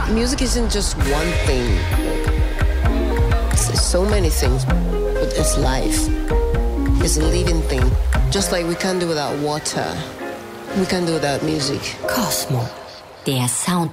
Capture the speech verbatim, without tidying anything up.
music isn't just one thing. It's so many things. But it's life. It's a living thing. Just like we can't do without water. We can't do without music. Cosmo. Det er sound